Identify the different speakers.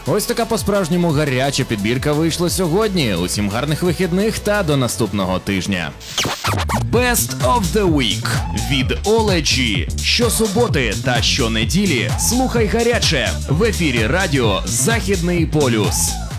Speaker 1: Ось така по-справжньому гаряча підбірка вийшла сьогодні. Усім гарних вихідних та до наступного тижня. Best of the Week від Оле Джі. Щосуботи та щонеділі слухай гаряче в ефірі радіо Західний полюс.